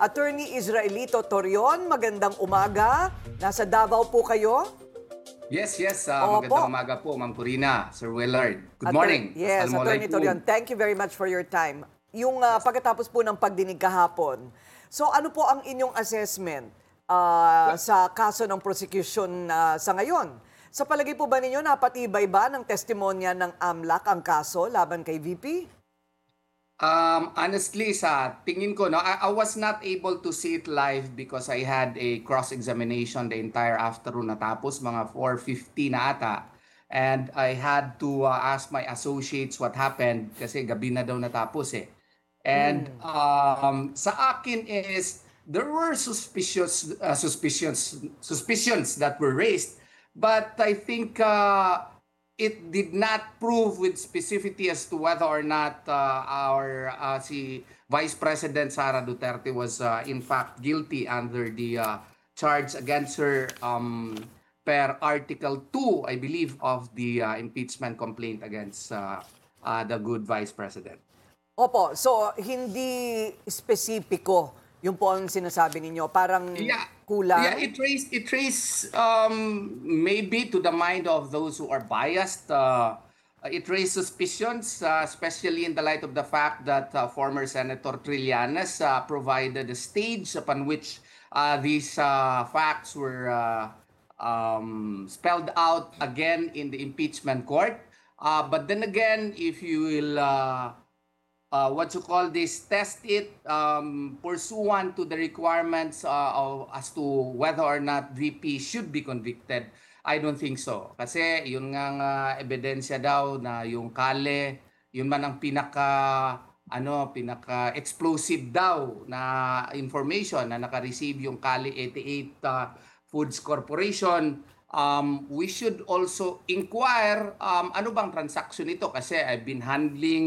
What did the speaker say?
Attorney Israelito Torion, magandang umaga. Nasa Davao po kayo? Yes, yes. Opo. Magandang umaga po, Ma'am Corina, Sir Willard. Good morning. Yes, Attorney Torion, Assalamualaikum. thank you very much for your time. Yung pagkatapos po ng pagdinig kahapon, so ano po ang inyong assessment sa kaso ng prosecution sa ngayon? Sa palagay po ba ninyo, napatibay ba ng testimonya ng AMLAC ang kaso laban kay VP? Honestly, sa tingin ko, no, I was not able to see it live because I had a cross-examination the entire afternoon. Natapos mga 4:50 na ata. And I had to ask my associates what happened kasi gabi na daw natapos eh. And sa akin is there were suspicions that were raised, but I think it did not prove with specificity as to whether or not our si Vice President Sara Duterte was in fact guilty under the charge against her per Article 2, I believe, of the impeachment complaint against the good Vice President. Opo, so hindi espesipiko yung po ang sinasabi ninyo. Parang kulang? Yeah, it raised maybe to the mind of those who are biased. It raised suspicions, especially in the light of the fact that former Senator Trillanes provided a stage upon which these facts were spelled out again in the impeachment court. But then again, if you will test it pursuant to the requirements as to whether or not VP should be convicted, I don't think so. Kasi yun nga ebidensya daw na yung kale, yun man ang pinaka-explosive daw na information na naka-receive yung Kale 88 Foods Corporation. We should also inquire ano bang transaction ito kasi I've been handling